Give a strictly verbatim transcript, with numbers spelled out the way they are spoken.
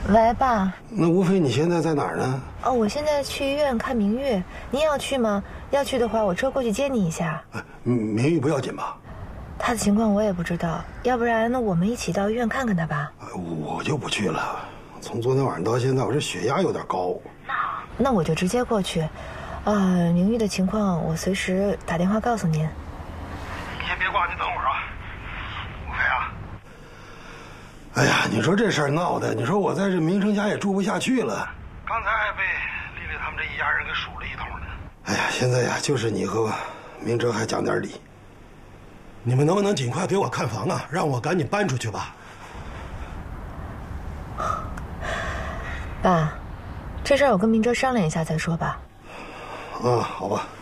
喂，爸。 那吴非，你现在在哪儿呢？ 哦，我现在去医院看明玉，您要去吗？要去的话，我车过去接你一下。 哎，明玉不要紧吧？ 他的情况我也不知道，要不然我们一起到医院看看他吧。 我就不去了，从昨天晚上到现在，我这血压有点高。 那我就直接过去。啊，明玉的情况我随时打电话告诉您。 你先别挂，你等会儿啊，吴非啊。哎呀，你说这事儿闹的，你说我在这明成家也住不下去了。刚才还被丽丽他们这一家人给数了一通呢。哎呀，现在呀，就是你和明哲还讲点理。 你们能不能尽快给我看房啊？让我赶紧搬出去吧。 爸，这事儿我跟明哲商量一下再说吧。 啊，好吧。